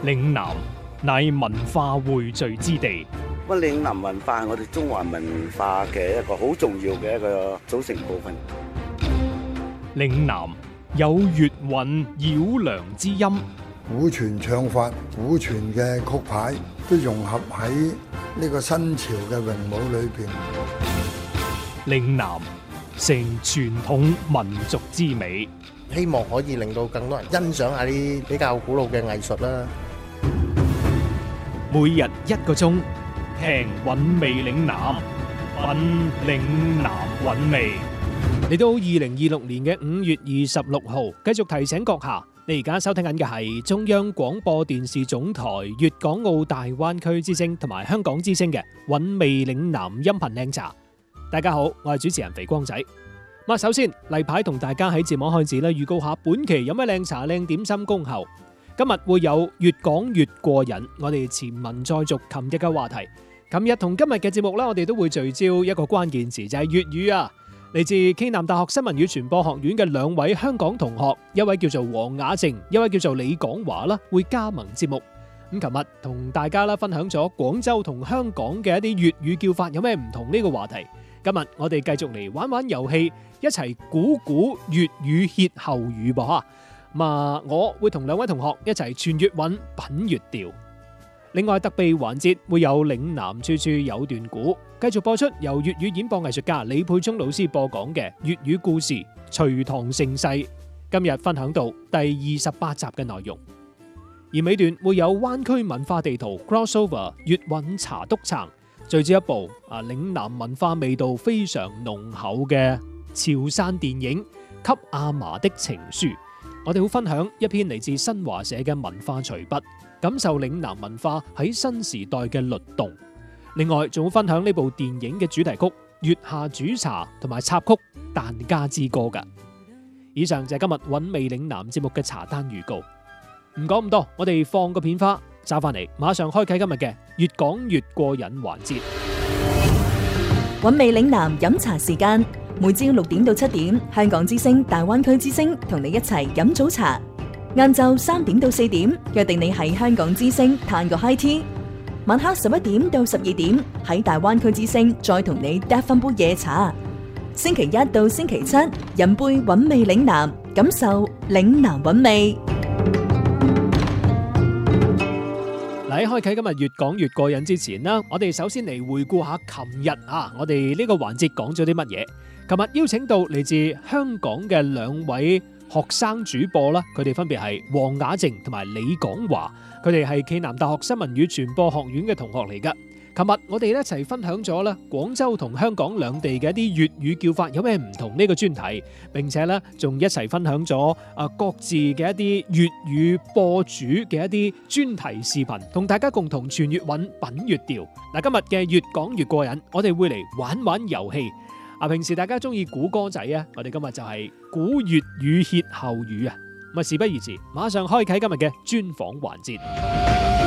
嶺南乃文化匯聚之地， 咁嶺南文化係我哋中華文化嘅一個好重要嘅一個組成部分。 嶺南有粵韻繞梁之音， 古傳唱法、古傳嘅曲牌都融合喺呢個新潮嘅詠舞裏邊。 嶺南成傳統民族之美， 希望可以令到更多人欣賞下啲比較古老嘅藝術啦。 每日1個鐘，聽韻味嶺南，品嶺南韻味。嚟到2026年嘅5月26號，繼續提醒閣下，你而家收聽緊嘅係中央廣播電視總台粵港澳大灣區之聲同埋香港之聲嘅韻味嶺南音頻靚茶。大家好，我係主持人肥光仔。咁首先例牌同大家喺節目開始咧，預告下本期有咩靚茶靚點心恭候。今日會有越講越過癮，我哋前文再續琴日嘅話題。琴日同今日嘅節目咧，我哋都會聚焦一個關鍵詞，就係粵語啊。嚟自暨南大學新聞與傳播學院嘅兩位香港同學，一位叫做黃雅靜，一位叫做李廣華啦，會加盟節目。咁琴日同大家啦分享咗廣州同香港嘅一啲粵語叫法有咩唔同呢個話題。今日我哋繼續嚟玩玩遊戲，一齊估估粵語歇後語噃吓。我會同兩位同學一齊串粵韻品粵調。另外特備環節會有嶺南處處有段古，繼續播出由粵語演播藝術家李沛聰老師播講嘅粵語故事《隋唐盛世》，今日分享到第28集嘅內容。而尾段會有灣區文化地圖 crossover 粵韻查督撐，最至一部嶺南文化味道非常濃厚嘅潮汕電影《給阿嫲的情書》。我哋會分享一篇嚟自新華社嘅文化隨筆，感受嶺南文化喺新時代嘅律動。另外仲會分享呢部電影嘅主題曲《月下煮茶》同埋插曲《疍家之歌》噶。以上就係今日韻味嶺南節目嘅茶單預告。唔講咁多，我哋放個片花，揸翻嚟，馬上開啟今日嘅越講越過癮環節。 韻味嶺南飲茶時間。每朝6點到7點，香港之聲、大灣區之聲同你一齊飲早茶。晏晝3點到4點，約定你喺香港之聲嘆個 high tea。晚黑11點到12點，喺大灣區之聲再同你嗒翻杯夜茶。星期一到星期七，飲杯韻味嶺南，感受嶺南韻味。 喺開啟今日越講越過癮之前啦，我哋首先嚟回顧下琴日我哋呢個環節講咗啲乜嘢。琴日邀請到嚟自香港嘅兩位學生主播啦，佢哋分別係黃雅靜同埋李廣華，佢哋係暨南大學新聞與傳播學院嘅同學嚟噶。琴日我哋一齊分享咗咧廣州同香港兩地嘅一啲粵語叫法有咩唔同呢個專題，並且咧仲一齊分享咗各自嘅一啲粵語播主嘅一啲專題視頻，同大家共同串粵韻品粵調。嗱，今日嘅越講越過癮，我哋會嚟玩玩遊戲。平時大家中意估歌仔啊，我哋今日就係估粵語歇後語啊。咁事不宜遲，馬上開啟今日嘅專訪環節。